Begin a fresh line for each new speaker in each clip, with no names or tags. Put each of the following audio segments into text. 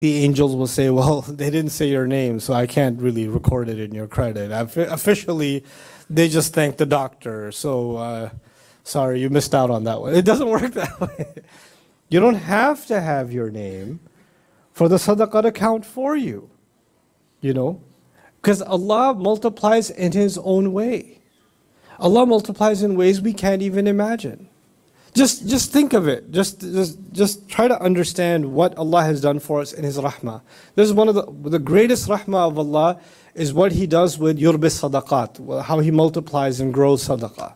the angels will say, well, they didn't say your name, so I can't really record it in your credit. Officially, they just thanked the doctor. So, sorry, you missed out on that one. It doesn't work that way. You don't have to have your name for the sadaqah to count for you. You know? Because Allah multiplies in His own way. Allah multiplies in ways we can't even imagine. Just think of it. Just try to understand what Allah has done for us in His rahmah. This is one of the greatest rahmah of Allah is what He does with yurbis sadaqat, how He multiplies and grows sadaqah.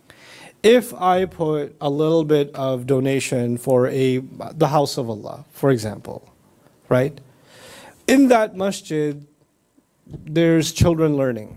If I put a little bit of donation for the house of Allah, for example, right? In that masjid, there's children learning.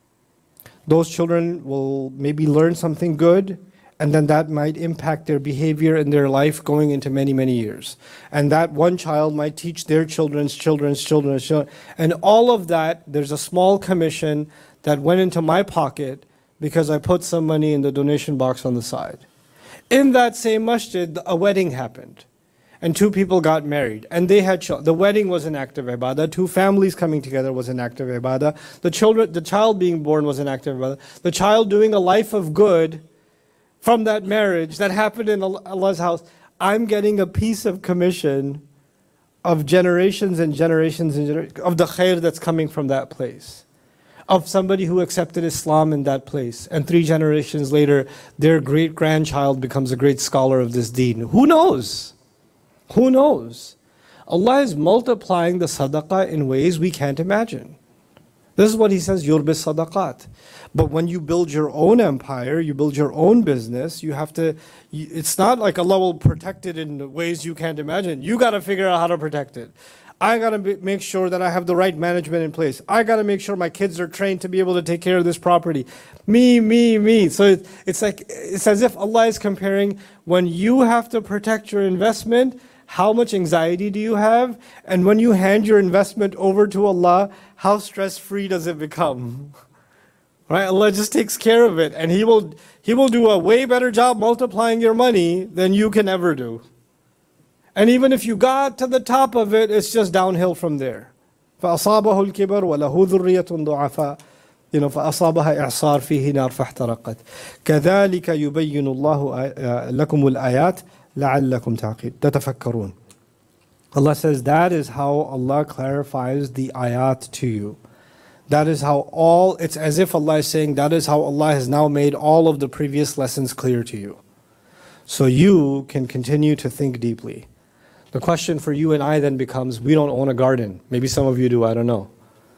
Those children will maybe learn something good, and then that might impact their behavior and their life going into many, many years. And that one child might teach their children's children's children's children. And all of that, there's a small commission that went into my pocket because I put some money in the donation box on the side. In that same masjid, a wedding happened. And two people got married. And they had children. The wedding was an act of ibadah. Two families coming together was an act of ibadah. The child being born was an act of ibadah. The child doing a life of good from that marriage that happened in Allah's house, I'm getting a piece of commission of generations and generations and generations of the khair that's coming from that place. Of somebody who accepted Islam in that place. And 3 generations later, their great-grandchild becomes a great scholar of this deen. Who knows? Who knows? Allah is multiplying the sadaqah in ways we can't imagine. This is what He says, yurbis sadaqat. But when you build your own empire, you build your own business, you have to, it's not like Allah will protect it in ways you can't imagine. You got to figure out how to protect it. I got to make sure that I have the right management in place. I got to make sure my kids are trained to be able to take care of this property. Me. So it's as if Allah is comparing when you have to protect your investment, how much anxiety do you have? And when you hand your investment over to Allah, how stress-free does it become? Right? Allah just takes care of it, and He will do a way better job multiplying your money than you can ever do. And even if you got to the top of it, it's just downhill from there. فَأَصَابَهُ الْكِبَرُ وَلَهُ ذُرِّيَّةٌ ضُعَفَاء فَأَصَابَهَا إِعْصَارٌ فِيهِ نَارٌ فَاحْتَرَقَتْ كَذَلِكَ يُبَيِّنُ اللَّهُ لَكُمُ الْآيَاتِ لَعَلَّكُمْ تَتَفَكَّرُونَ. Allah says that is how Allah clarifies the ayat to you. That is how it's as if Allah is saying that is how Allah has now made all of the previous lessons clear to you. So you can continue to think deeply. The question for you and I then becomes, we don't own a garden. Maybe some of you do, I don't know.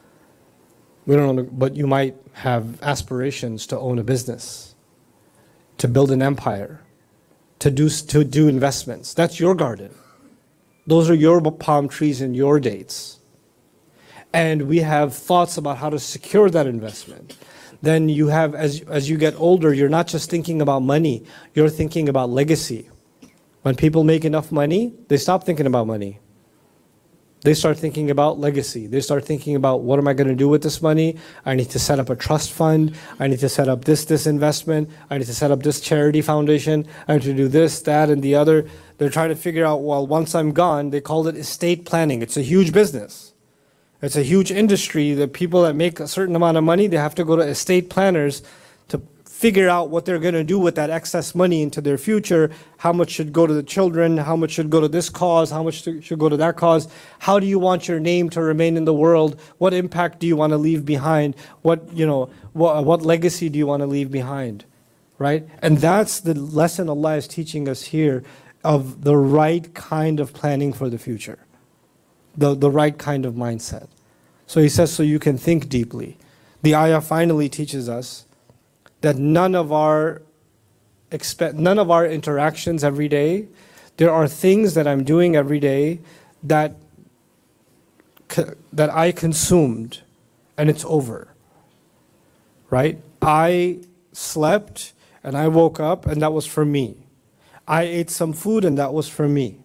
We don't own but you might have aspirations to own a business, to build an empire, to do investments. That's your garden. Those are your palm trees and your dates. And we have thoughts about how to secure that investment. Then you have, as you get older, you're not just thinking about money, you're thinking about legacy. When people make enough money, they stop thinking about money. They start thinking about legacy. They start thinking about, what am I going to do with this money? I need to set up a trust fund. I need to set up this investment. I need to set up this charity foundation. I need to do this, that, and the other. They're trying to figure out, well, once I'm gone, they call it estate planning. It's a huge business. It's a huge industry. The people that make a certain amount of money, they have to go to estate planners to figure out what they're going to do with that excess money into their future. How much should go to the children? How much should go to this cause? How much should go to that cause? How do you want your name to remain in the world? What impact do you want to leave behind? What legacy do you want to leave behind? Right? And that's the lesson Allah is teaching us here of the right kind of planning for the future. The right kind of mindset. So He says, so you can think deeply. The ayah finally teaches us that none of our interactions every day, there are things that I'm doing every day that I consumed and it's over. Right? I slept and I woke up and that was for me. I ate some food and that was for me.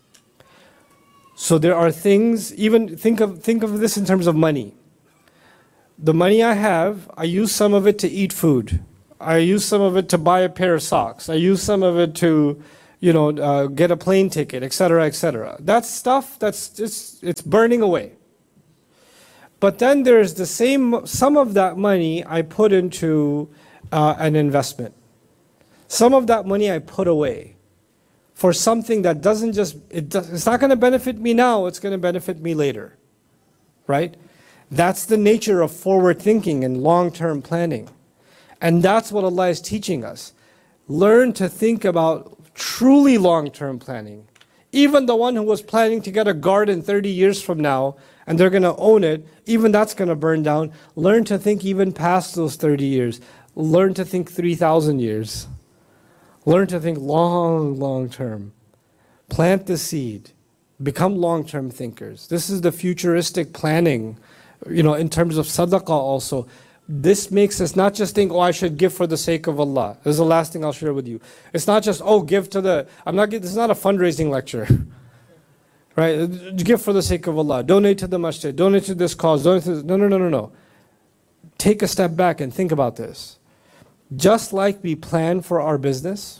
So there are things, even think of this in terms of money. The money I have, I use some of it to eat food. I use some of it to buy a pair of socks. I use some of it to get a plane ticket, etc., etc. That's stuff that's just, it's burning away. But then there's some of that money I put into an investment. Some of that money I put away for something that it's not going to benefit me now, it's going to benefit me later. Right? That's the nature of forward thinking and long-term planning. And that's what Allah is teaching us. Learn to think about truly long-term planning. Even the one who was planning to get a garden 30 years from now, and they're going to own it, even that's going to burn down. Learn to think even past those 30 years. Learn to think 3,000 years. Learn to think long term. Plant the seed. Become long-term thinkers. This is the futuristic planning, in terms of sadaqah also. This makes us not just think, I should give for the sake of Allah. This is the last thing I'll share with you. It's not just, give to this is not a fundraising lecture. Right? Give for the sake of Allah. Donate to the masjid. Donate to this cause. Donate to this. No. Take a step back and think about this. Just like we plan for our business,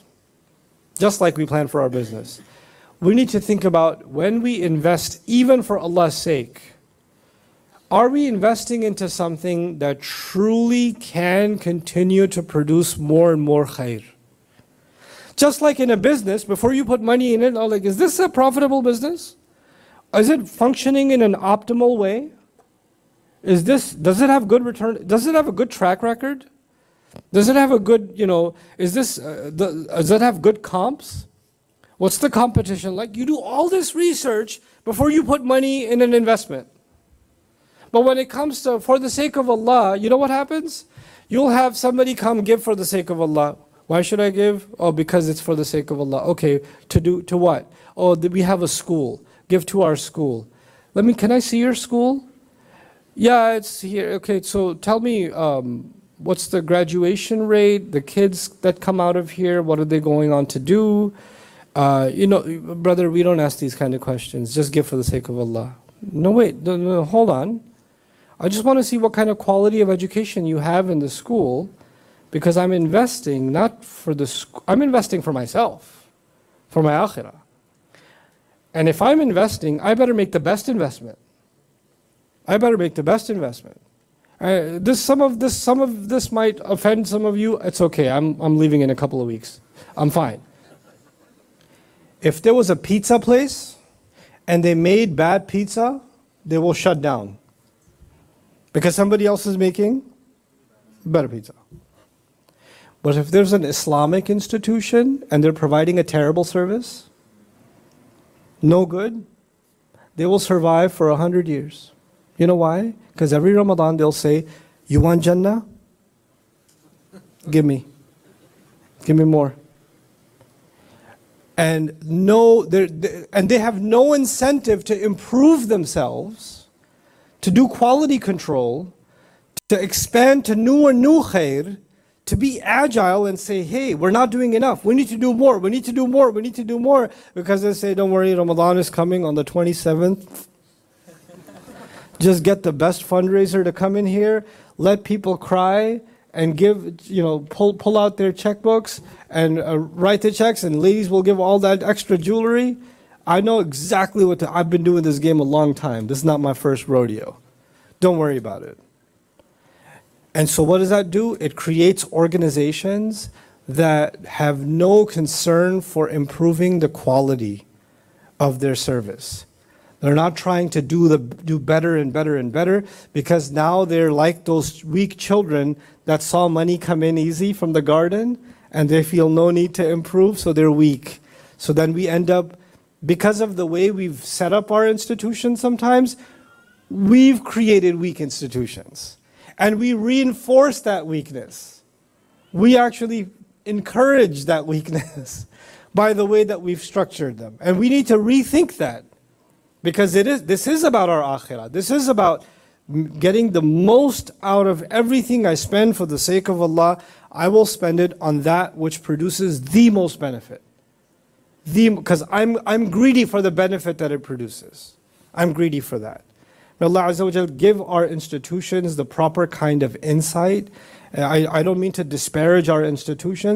we need to think about when we invest, even for Allah's sake, are we investing into something that truly can continue to produce more and more khair? Just like in a business, before you put money in it, is this a profitable business? Is it functioning in an optimal way? Does it have good return? Does it have a good track record? Does it have a good, does it have good comps? What's the competition like? You do all this research before you put money in an investment. But when it comes to for the sake of Allah, you know what happens? You'll have somebody come give for the sake of Allah. Why should I give? Because it's for the sake of Allah. Okay, to what? We have a school. Give to our school. Can I see your school? Yeah, it's here. Okay, so tell me, what's the graduation rate? The kids that come out of here, what are they going on to do? Brother, we don't ask these kind of questions. Just give for the sake of Allah. No, wait, no, hold on. I just want to see what kind of quality of education you have in the school, because I'm investing not for the school, I'm investing for myself, for my akhirah. And if I'm investing, I better make the best investment. Some of this might offend some of you. It's okay. I'm leaving in a couple of weeks. I'm fine. If there was a pizza place and they made bad pizza, they will shut down because somebody else is making better pizza. But if there's an Islamic institution and they're providing a terrible service, no good, they will survive for 100 years. You know why? Because every Ramadan they'll say, you want Jannah? Give me more. And they have no incentive to improve themselves, to do quality control, to expand to new khair, to be agile and say, hey, we're not doing enough. We need to do more. Because they say, don't worry, Ramadan is coming on the 27th. Just get the best fundraiser to come in here, let people cry, and give, pull out their checkbooks and write the checks, and ladies will give all that extra jewelry. I know exactly I've been doing this game a long time. This is not my first rodeo. Don't worry about it. And so what does that do? It creates organizations that have no concern for improving the quality of their service. They're not trying to do better and better and better, because now they're like those weak children that saw money come in easy from the garden and they feel no need to improve, so they're weak. So then we end up, because of the way we've set up our institutions sometimes, we've created weak institutions. And we reinforce that weakness. We actually encourage that weakness by the way that we've structured them. And we need to rethink that. Because this is about our akhirah. This is about getting the most out of everything I spend for the sake of Allah. I will spend it on that which produces the most benefit. Because I'm greedy for the benefit that it produces. I'm greedy for that. May Allah Azza wa Jal give our institutions the proper kind of insight. I don't mean to disparage our institutions,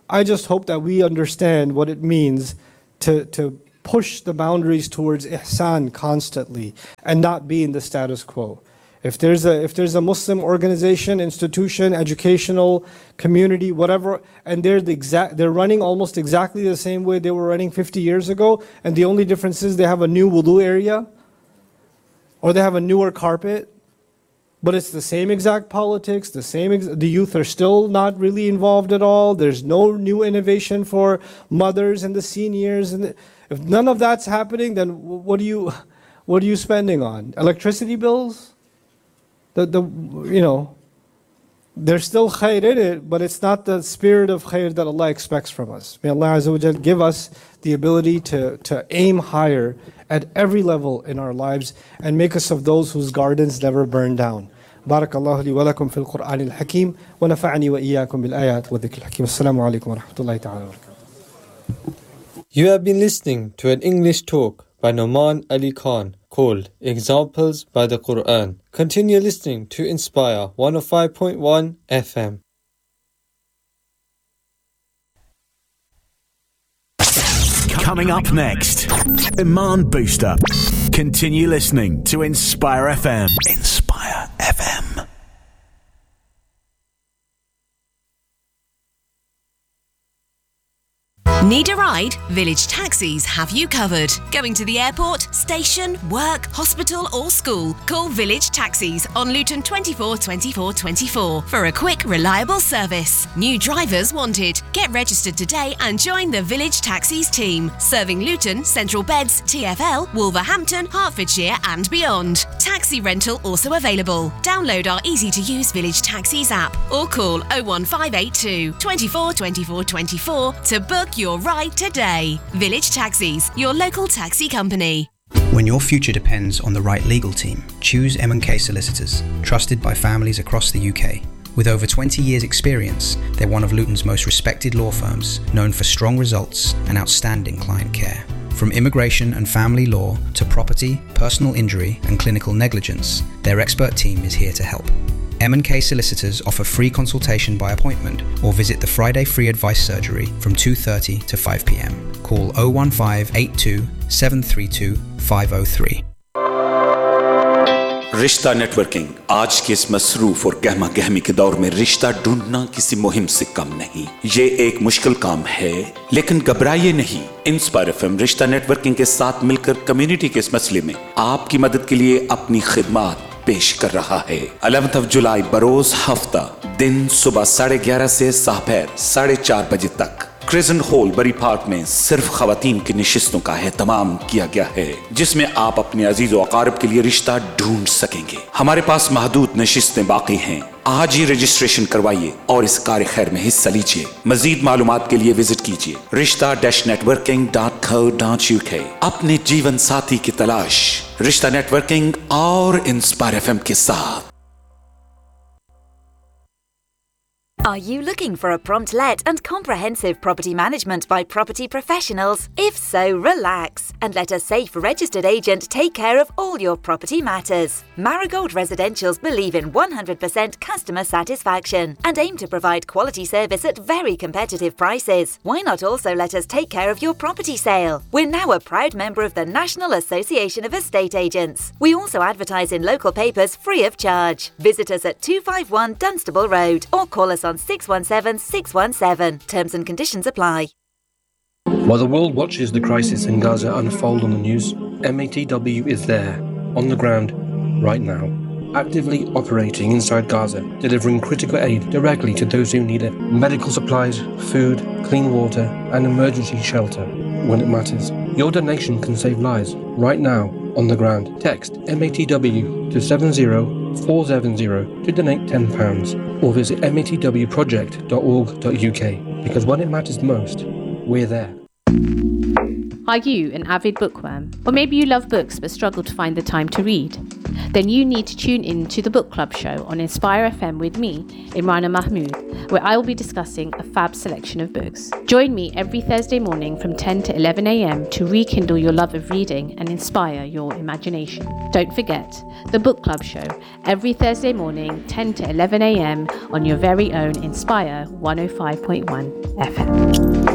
I just hope that we understand what it means to push the boundaries towards ihsan constantly and not be in the status quo. If there's a Muslim organization, institution, educational community, whatever, and they're running almost exactly the same way they were running 50 years ago, and the only difference is they have a new wudu area, or they have a newer carpet, but it's the same exact politics, the youth are still not really involved at all. There's no new innovation for mothers and the seniors, and if none of that's happening, then what are you spending on? Electricity bills? There's still khair in it, but it's not the spirit of khair that Allah expects from us. May Allah Azza wa Jal give us the ability to aim higher at every level in our lives and make us of those whose gardens never burn down. بارك الله لي ولكم في القرآن الحكيم ونفعني وإياكم بالآيات والذكر الحكيم. السلام عليكم ورحمة الله تعالى وبركاته.
You have been listening to an English talk by Noman Ali Khan called Examples by the Quran. Continue listening to Inspire 105.1 FM.
Coming up next, Iman Booster. Continue listening to Inspire FM. Inspire FM.
Need a ride? Village Taxis have you covered. Going to the airport, station, work, hospital or school? Call Village Taxis on Luton 24 24 24 for a quick, reliable service. New drivers wanted. Get registered today and join the Village Taxis team. Serving Luton, Central Beds, TfL, Wolverhampton, Hertfordshire and beyond. Taxi rental also available. Download our easy-to-use Village Taxis app or call 01582 24 24 24 to book your ride today. Village Taxis, your local taxi company.
When your future depends on the right legal team, choose M&K Solicitors, trusted by families across the UK. With over 20 years' experience, they're one of Luton's most respected law firms, known for strong results and outstanding client care. From immigration and family law to property, personal injury and clinical negligence, their expert team is here to help. M&K Solicitors offer free consultation by appointment or visit the Friday Free Advice Surgery from 2:30 to 5 p.m. Call 01582 732 503.
रिश्ता networking आज के इस मसरूफ और गहमा गहमी के दौर में रिश्ता ढूंढना किसी मुहिम से कम नहीं। ये एक मुश्किल काम है, लेकिन घबराइए नहीं। इंस्पायर एफएम रिश्ता नेटवर्किंग के साथ मिलकर कम्युनिटी के इस मसले में आपकी मदद के लिए अपनी खिदमत पेश कर रहा है। 11 जुलाई बरोज हफ्ता दिन सुबह 11:30 से दोपहर 4:30 बजे तक क्रिजेंट हॉल बरी पार्क में सिर्फ खवातीन की निशिस्तों का एहतमाम किया गया है, जिसमें आप अपने अजीज व अकारिब के लिए रिश्ता ढूंढ सकेंगे। हमारे पास महदूद निशिस्तें बाकी हैं। आज ही रजिस्ट्रेशन करवाइए और इस कार्य खैर में हिस्सा लीजिए। मजीद मालूमात के लिए विजिट कीजिए rishta-networking.co.uk। अपने जीवन साथी की तलाश रिश्ता नेटवर्किंग और इंस्पायर एफएम के साथ।
Are you looking for a prompt let and comprehensive property management by property professionals? If so, relax and let a safe registered agent take care of all your property matters. Marigold Residentials believe in 100% customer satisfaction and aim to provide quality service at very competitive prices. Why not also let us take care of your property sale? We're now a proud member of the National Association of Estate Agents. We also advertise in local papers free of charge. Visit us at 251 Dunstable Road or call us on 617-617. Terms and conditions apply.
While the world watches the crisis in Gaza unfold on the news, MATW is there, on the ground, right now, actively operating inside Gaza, delivering critical aid directly to those who need it. Medical supplies, food, clean water, and emergency shelter when it matters. Your donation can save lives right now on the ground. Text MATW to 70470 to donate £10 or visit matwproject.org.uk, because when it matters most, we're there.
Are you an avid bookworm? Or maybe you love books but struggle to find the time to read? then you need to tune in to the Book Club show on Inspire FM with me, Imrana Mahmood, where I will be discussing a fab selection of books. Join me every Thursday morning from 10 to 11 a.m. to rekindle your love of reading and inspire your imagination. Don't forget, the Book Club show, every Thursday morning, 10 to 11 a.m. on your very own Inspire 105.1 FM.